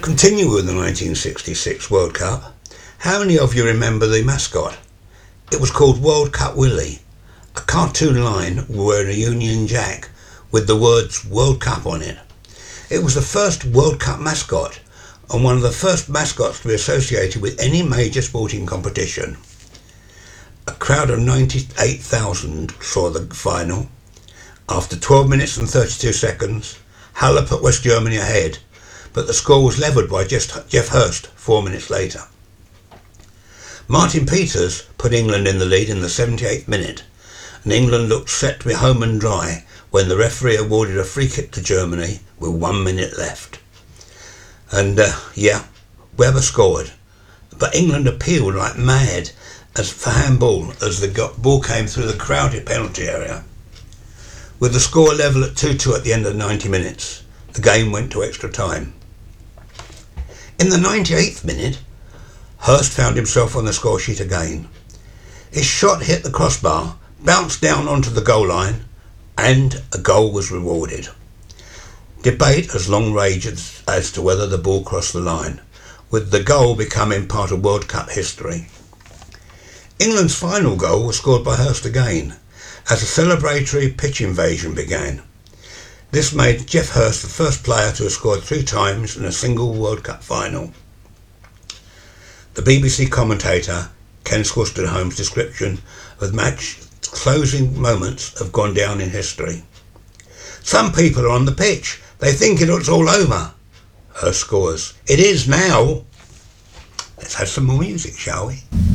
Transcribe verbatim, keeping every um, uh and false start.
Continue with the nineteen sixty-six World Cup. How many of you remember the mascot? It was called World Cup Willie, a cartoon line wearing a Union Jack with the words World Cup on it. It was the first World Cup mascot and one of the first mascots to be associated with any major sporting competition. A crowd of ninety-eight thousand saw the final. After twelve minutes and thirty-two seconds, Halle put West Germany ahead, but the score was levelled by just Geoff Hurst four minutes later. Martin Peters put England in the lead in the seventy-eighth minute, and England looked set to be home and dry when the referee awarded a free kick to Germany with one minute left. And uh, yeah, Webber scored, but England appealed like mad as for handball as the ball came through the crowded penalty area. With the score level at two two at the end of ninety minutes, the game went to extra time. In the ninety-eighth minute, Hurst found himself on the score sheet again. His shot hit the crossbar, bounced down onto the goal line, and a goal was rewarded. Debate has long raged as, as to whether the ball crossed the line, with the goal becoming part of World Cup history. England's final goal was scored by Hurst again, as a celebratory pitch invasion began. This made Geoff Hurst the first player to have scored three times in a single World Cup final. The B B C commentator Ken Squasterholm's description of the match's closing moments have gone down in history. Some people are on the pitch. They think it's all over. Hurst scores. It is now. Let's have some more music, shall we?